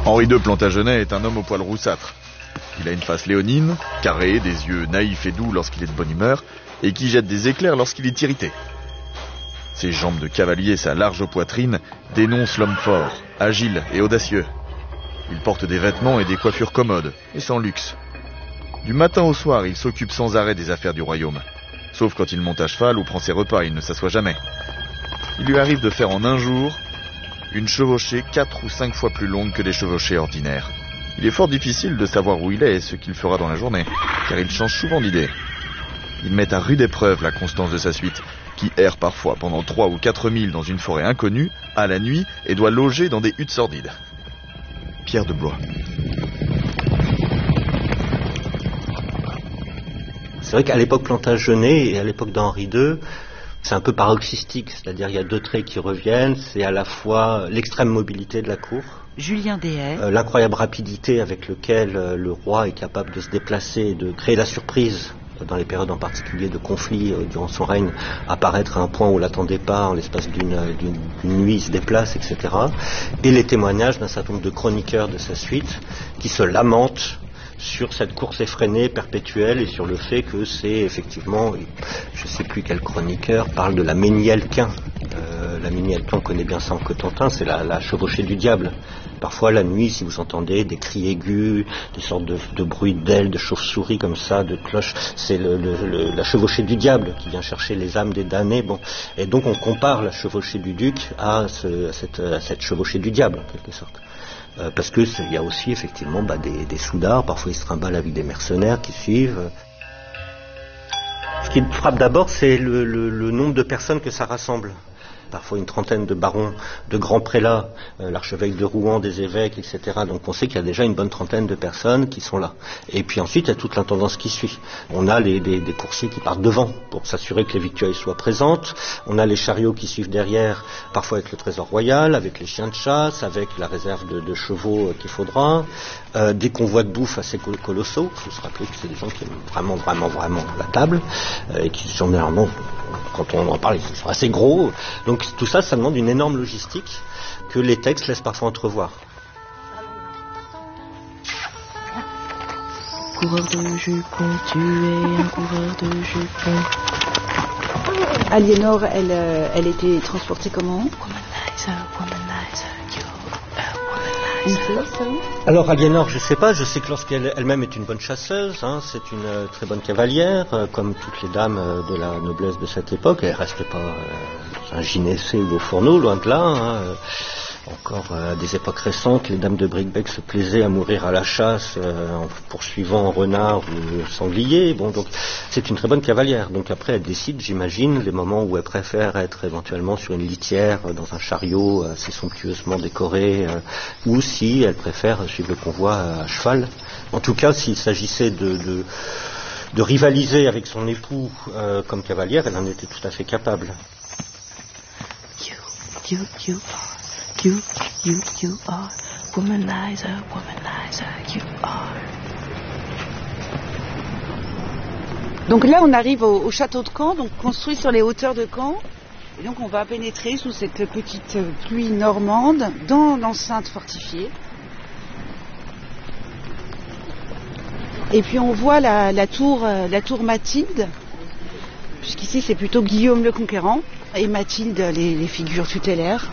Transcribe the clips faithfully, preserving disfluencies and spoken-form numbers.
Henri deux Plantagenet est un homme au poil roussâtre. Il a une face léonine, carrée, des yeux naïfs et doux lorsqu'il est de bonne humeur, et qui jette des éclairs lorsqu'il est irrité. Ses jambes de cavalier et sa large poitrine dénoncent l'homme fort, agile et audacieux. Il porte des vêtements et des coiffures commodes, et sans luxe. Du matin au soir, il s'occupe sans arrêt des affaires du royaume. Sauf quand il monte à cheval ou prend ses repas, il ne s'assoit jamais. Il lui arrive de faire en un jour une chevauchée quatre ou cinq fois plus longue que les chevauchées ordinaires. Il est fort difficile de savoir où il est et ce qu'il fera dans la journée, car il change souvent d'idée. Il met à rude épreuve la constance de sa suite, qui erre parfois pendant trois ou quatre milles dans une forêt inconnue, à la nuit, et doit loger dans des huttes sordides. Pierre de Blois. C'est vrai qu'à l'époque Plantagenet et à l'époque d'Henri deux, c'est un peu paroxystique, c'est-à-dire il y a deux traits qui reviennent, c'est à la fois l'extrême mobilité de la cour, Julien Dehaye, euh, l'incroyable rapidité avec laquelle euh, le roi est capable de se déplacer et de créer la surprise dans les périodes en particulier de conflit euh, durant son règne, apparaître à un point où on ne l'attendait pas, en l'espace d'une, d'une, d'une nuit, il se déplace, et cetera. Et les témoignages d'un certain nombre de chroniqueurs de sa suite qui se lamentent sur cette course effrénée, perpétuelle, et sur le fait que c'est effectivement, je ne sais plus quel chroniqueur, parle de la Ménielquin. Euh, la Ménielquin, on connaît bien ça en Cotentin, c'est la, la chevauchée du diable. Parfois, la nuit, si vous entendez des cris aigus, des sortes de, de bruits d'ailes, de chauves-souris comme ça, de cloches, c'est le, le, le, la chevauchée du diable qui vient chercher les âmes des damnés. Bon. Et donc, on compare la chevauchée du duc à, ce, à, cette, à cette chevauchée du diable, en quelque sorte. Euh, parce que il y a aussi effectivement bah, des, des soudards, parfois ils se trimballent avec des mercenaires qui suivent. Ce qui me frappe d'abord, c'est le, le, le nombre de personnes que ça rassemble. Parfois une trentaine de barons, de grands prélats, euh, l'archevêque de Rouen, des évêques, et cetera. Donc on sait qu'il y a déjà une bonne trentaine de personnes qui sont là. Et puis ensuite, il y a toute l'intendance qui suit. On a les, des, des coursiers qui partent devant pour s'assurer que les victuailles soient présentes. On a les chariots qui suivent derrière, parfois avec le trésor royal, avec les chiens de chasse, avec la réserve de, de chevaux euh, qu'il faudra. Euh, des convois de bouffe assez colossaux. Il faut se rappeler que c'est des gens qui aiment vraiment, vraiment, vraiment la table. Euh, et qui sont généralement, quand on en parle, ils sont assez gros. Donc tout ça, ça demande une énorme logistique que les textes laissent parfois entrevoir. Coureur de jupons, tu es un coureur de jupons. Aliénor, elle, euh, elle était transportée comment? Womanizer, womanizer, you a womanizer. Alors Aliénor, je ne sais pas, je sais que lorsqu'elle elle-même est une bonne chasseuse, hein, c'est une euh, très bonne cavalière, euh, comme toutes les dames euh, de la noblesse de cette époque. Elle ne reste pas euh, un gynécée ou au fourneau, loin de là. Hein, euh, encore euh, à des époques récentes, les dames de Bricbec se plaisaient à mourir à la chasse euh, en poursuivant un renard ou sanglier. Bon, donc c'est une très bonne cavalière. Donc après, elle décide, j'imagine, les moments où elle préfère être éventuellement sur une litière, euh, dans un chariot assez somptueusement décoré, euh, ou si elle préfère suivre le convoi à cheval. En tout cas, s'il s'agissait de, de, de rivaliser avec son époux euh, comme cavalière, elle en était tout à fait capable. You, you, you are, you, you, you are, womanizer, womanizer, you are. Donc là, on arrive au, au château de Caen, donc construit sur les hauteurs de Caen. Et donc on va pénétrer sous cette petite pluie normande dans l'enceinte fortifiée. Et puis on voit la, la, tour, la tour Mathilde, puisqu'ici c'est plutôt Guillaume le Conquérant, et Mathilde, les, les figures tutélaires.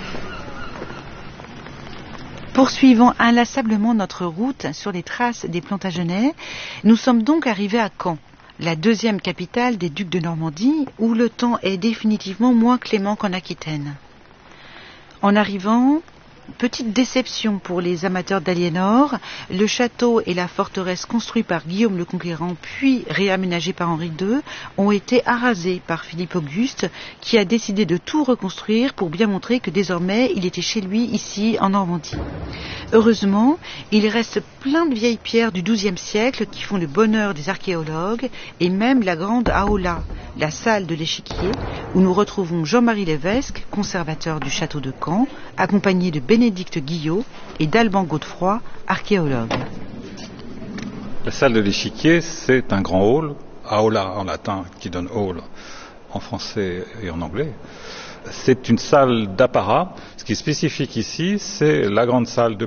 Poursuivons inlassablement notre route sur les traces des Plantagenets, nous sommes donc arrivés à Caen, la deuxième capitale des ducs de Normandie, où le temps est définitivement moins clément qu'en Aquitaine. En arrivant, petite déception pour les amateurs d'Aliénor, le château et la forteresse construits par Guillaume le Conquérant puis réaménagés par Henri deux ont été arasés par Philippe Auguste qui a décidé de tout reconstruire pour bien montrer que désormais il était chez lui ici en Normandie. Heureusement, il reste plein de vieilles pierres du douzième siècle qui font le bonheur des archéologues et même la grande aula, la salle de l'échiquier, où nous retrouvons Jean-Marie Lévesque, conservateur du château de Caen, accompagné de Bénédicte Guillot et d'Alban Godefroy, archéologue. La salle de l'échiquier, c'est un grand hall, aula en latin, qui donne hall en français et en anglais. C'est une salle d'apparat. Ce qui est spécifique ici, c'est la grande salle de